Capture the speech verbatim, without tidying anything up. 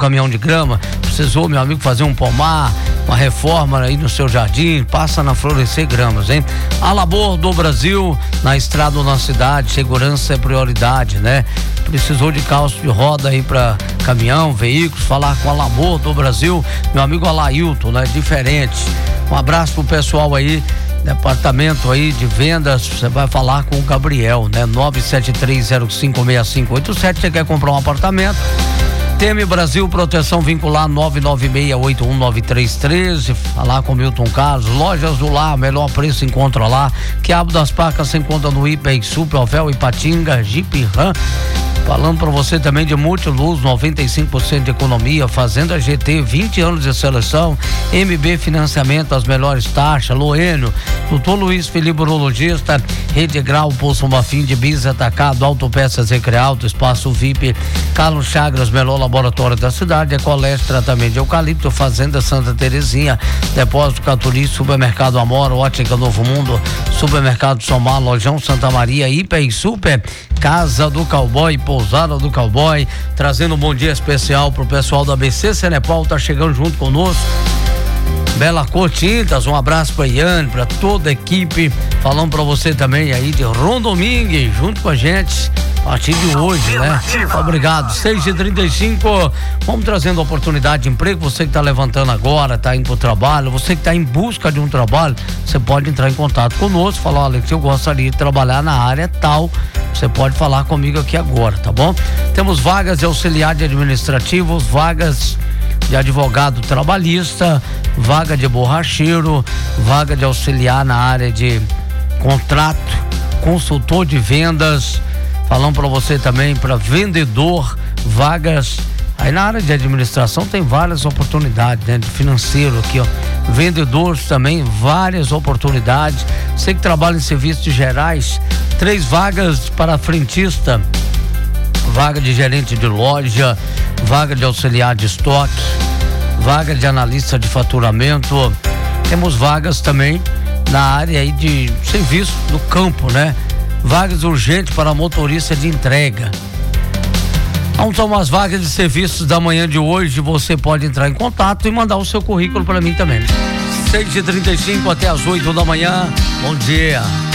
caminhão de grama, precisou, meu amigo, fazer um pomar, uma reforma aí no seu jardim, passa na Florescer Gramas, hein? A Labor do Brasil, na estrada ou na cidade, segurança é prioridade, né? Precisou de calço de roda aí para caminhão, veículos, falar com a Labor do Brasil, meu amigo Alailton, né? Diferente. Um abraço pro pessoal aí, departamento aí de vendas, você vai falar com o Gabriel, né? nove sete três zero cinco seis cinco oito sete, você quer comprar um apartamento? T M Brasil Proteção Vincular nove nove seis oito um nove três um três, falar com Milton Carlos, Lojas do Lar, melhor preço encontra lá. Quiabo das Pacas se encontra no I P E, Super, Ovel, Ipatinga, Jeep Ram. Falando para você também de Multiluz, noventa e cinco por cento de economia, Fazenda G T, vinte anos de seleção, M B Financiamento, as melhores taxas, Loênio, doutor Luiz Felipe, urologista, Rede Grau, Poço Mafim de Bis Atacado, Autopeças Recrealto, Espaço V I P, Carlos Chagras, melhor laboratório da cidade, Ecoleste, tratamento de eucalipto, Fazenda Santa Terezinha, Depósito Caturi, Supermercado Amora, Ótica Novo Mundo, Supermercado Somar, Lojão Santa Maria, I P E Super, Casa do Cowboy, Pousada do Cowboy, trazendo um bom dia especial pro pessoal da B C Cenepal, tá chegando junto conosco. Bela Cor Tintas, um abraço pra Iane, pra toda a equipe, falando pra você também aí de Ron Domingues, junto com a gente, a partir de hoje, né? Obrigado. seis e trinta e cinco, vamos trazendo oportunidade de emprego, você que tá levantando agora, tá indo pro trabalho, você que tá em busca de um trabalho, você pode entrar em contato conosco, falar, olha, que eu gostaria de trabalhar na área tal, você pode falar comigo aqui agora, tá bom? Temos vagas de auxiliar de administrativos, vagas de advogado trabalhista, vaga de borracheiro, vaga de auxiliar na área de contrato, consultor de vendas, falando para você também para vendedor, vagas aí na área de administração tem várias oportunidades, né? De financeiro aqui, ó, vendedores também, várias oportunidades. Você que trabalha em serviços gerais, três vagas para frentista, vaga de gerente de loja, vaga de auxiliar de estoque, vaga de analista de faturamento. Temos vagas também na área aí de serviço do campo, né? Vagas urgentes para motorista de entrega. Então são as vagas de serviços da manhã de hoje, você pode entrar em contato e mandar o seu currículo para mim também. seis e trinta e cinco até as oito da manhã, bom dia.